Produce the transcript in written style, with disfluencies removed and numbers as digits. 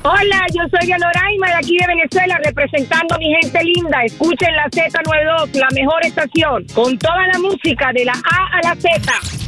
Hola, yo soy Yaloraima de aquí de Venezuela, representando a mi gente linda. Escuchen la Z92, la mejor estación, con toda la música de la A a la Z.